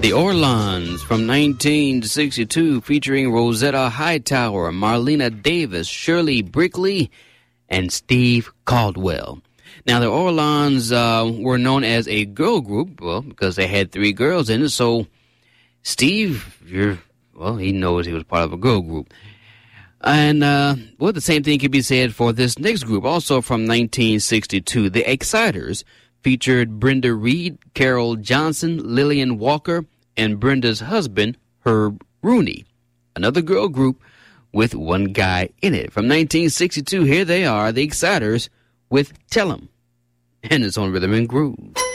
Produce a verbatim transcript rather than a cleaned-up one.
The Orlons from nineteen sixty-two, featuring Rosetta Hightower, Marlena Davis, Shirley Brickley, and Steve Caldwell. Now, the Orlons uh, were known as a girl group, well, because they had three girls in it. So, Steve, you're, well, he knows he was part of a girl group. And, uh, well, the same thing can be said for this next group, also from nineteen sixty-two. The Exciters featured Brenda Reed, Carol Johnson, Lillian Walker, and Brenda's husband, Herb Rooney. Another girl group with one guy in it. From nineteen sixty-two, here they are, the Exciters, with Tell 'em. And it's on Rhythm and Groove.